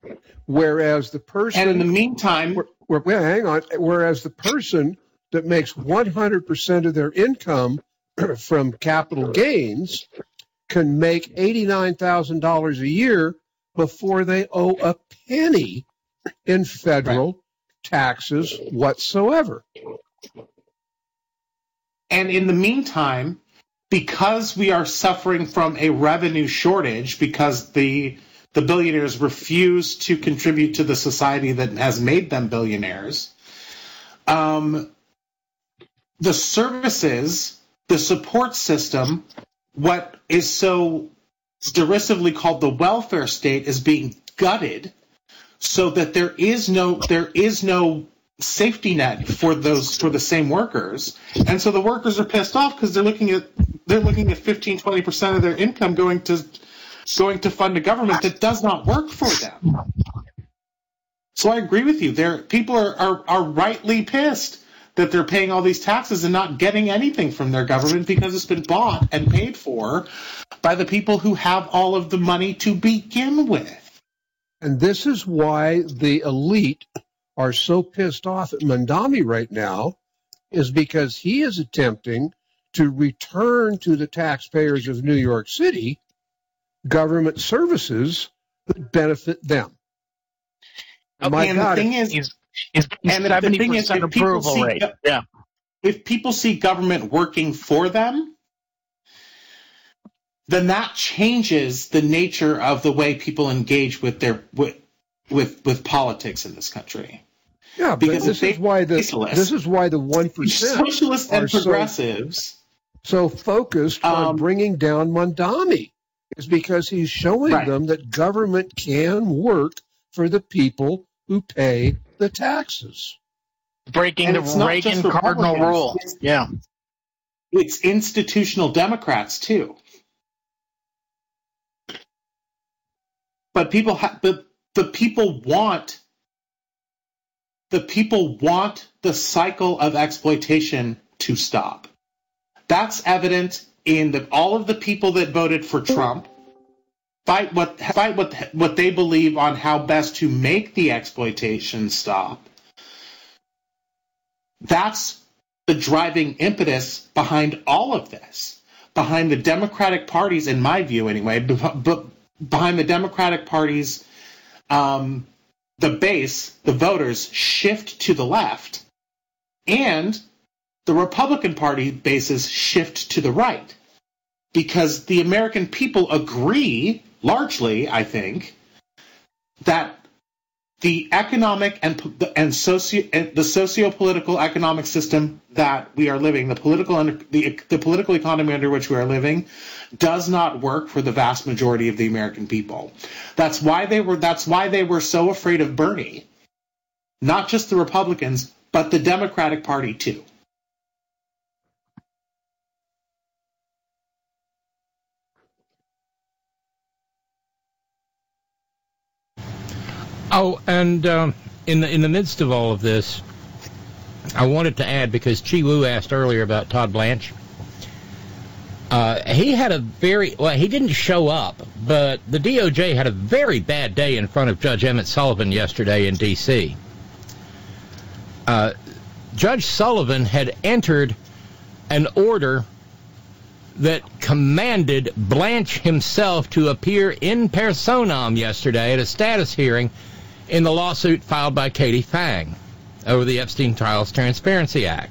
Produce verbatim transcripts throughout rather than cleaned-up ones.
Whereas the person... And in the meantime... Where, where, well, hang on. Whereas the person that makes one hundred percent of their income from capital gains can make eighty-nine thousand dollars a year before they owe a penny in federal right. taxes whatsoever. And in the meantime, because we are suffering from a revenue shortage, because the the billionaires refuse to contribute to the society that has made them billionaires, um, the services, the support system, what is so derisively called the welfare state, is being gutted, so that there is no there is no safety net for those for the same workers. And so the workers are pissed off because they're looking at they're looking at fifteen, twenty percent of their income going to going to fund a government that does not work for them. So I agree with you. There people are, are, are rightly pissed that they're paying all these taxes and not getting anything from their government because it's been bought and paid for by the people who have all of the money to begin with. And this is why the elite are so pissed off at Mamdani right now, is because he is attempting to return to the taxpayers of New York City government services that benefit them. Okay, My and God, the thing is, he's, he's, he's and the thing is, if people, see, rate. Yeah. if people see government working for them, then that changes the nature of the way people engage with their with with, with politics in this country. Yeah, because this is why the this is why the one percent socialists and progressives so, so focused um, on bringing down Mamdani, is because he's showing right. them that government can work for the people who pay the taxes. Breaking the Reagan cardinal rule. It's, yeah, it's institutional Democrats too. But people, ha- but the people want. The people want the cycle of exploitation to stop. That's evident in the, all of the people that voted for Trump fight what fight what what they believe on how best to make the exploitation stop. That's the driving impetus behind all of this, behind the Democratic parties, in my view, anyway. But behind the Democratic parties. Um, the base, the voters, shift to the left, and the Republican Party bases shift to the right. Because the American people agree, largely, I think, that the economic and and socio and the socio-political economic system that we are living, the political under, the the political economy under which we are living, does not work for the vast majority of the American people. That's why they were that's why they were so afraid of Bernie. Not just the Republicans, but the Democratic Party too. Oh, and um, in the in the midst of all of this, I wanted to add, because Chi Wu asked earlier about Todd Blanche. Uh, he had a very well. He didn't show up, but the D O J had a very bad day in front of Judge Emmett Sullivan yesterday in D C Uh, Judge Sullivan had entered an order that commanded Blanche himself to appear in personam yesterday at a status hearing in the lawsuit filed by Katie Fang over the Epstein Trials Transparency Act.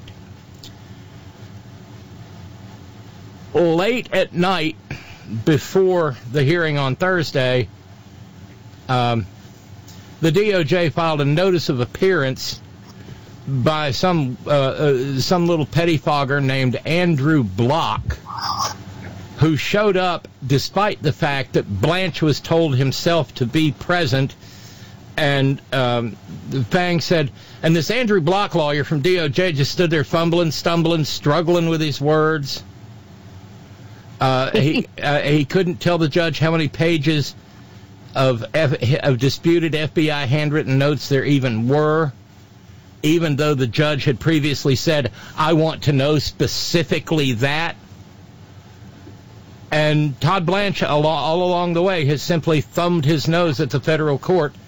Late at night, before the hearing on Thursday, um, the D O J filed a notice of appearance by some uh, uh, some little pettifogger named Andrew Block, who showed up despite the fact that Blanche was told himself to be present. And um, Fang said, and this Andrew Block lawyer from D O J just stood there fumbling, stumbling, struggling with his words. Uh, he uh, he couldn't tell the judge how many pages of F- of disputed F B I handwritten notes there even were, even though the judge had previously said, I want to know specifically that. And Todd Blanche, all, all along the way, has simply thumbed his nose at the federal court